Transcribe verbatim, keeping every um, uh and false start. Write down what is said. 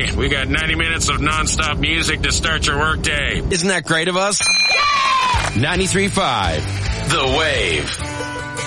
Hey, we got ninety minutes of nonstop music to start your workday. Isn't that great of us? Yeah! ninety-three point five, The Wave.